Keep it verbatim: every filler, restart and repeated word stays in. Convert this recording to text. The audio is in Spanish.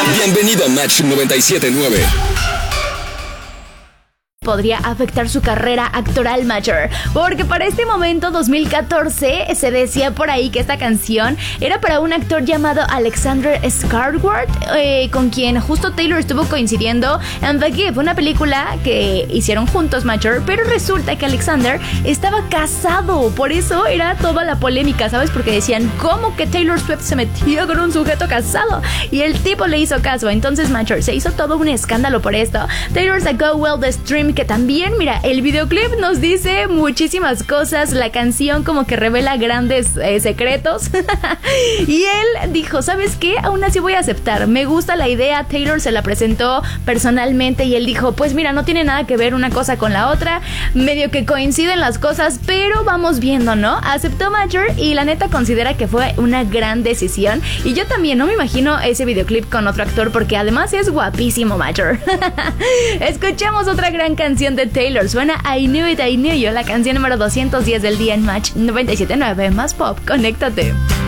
Bienvenido a Match noventa y siete punto nueve. Podría afectar su carrera actoral, Major, porque para este momento, dos mil catorce, se decía por ahí que esta canción era para un actor llamado Alexander Skarsgård, eh, con quien justo Taylor estuvo coincidiendo en The Gift, una película que hicieron juntos, Major, pero resulta que Alexander estaba casado, por eso era toda la polémica, ¿sabes? Porque decían, ¿cómo que Taylor Swift se metió con un sujeto casado? Y el tipo le hizo caso, entonces, Major, se hizo todo un escándalo por esto. Taylor sacó Well the Stream, que también, mira, el videoclip nos dice muchísimas cosas, la canción como que revela grandes eh, secretos. Y él dijo, ¿sabes qué? Aún así voy a aceptar, me gusta la idea. Taylor se la presentó personalmente y él dijo, pues mira, no tiene nada que ver una cosa con la otra, medio que coinciden las cosas, pero vamos viendo, ¿no? Aceptó Major y la neta considera que fue una gran decisión. Y yo también no me imagino ese videoclip con otro actor, porque además es guapísimo Major. Escuchamos otra gran canción de Taylor, suena I Knew It, I Knew You, la canción número doscientos diez del día en Match noventa y siete punto nueve, más pop, conéctate.